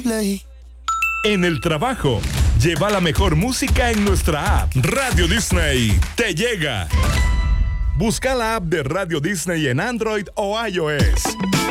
play. En el trabajo, lleva la mejor música en nuestra app. Radio Disney te llega. Busca la app de Radio Disney en Android o iOS.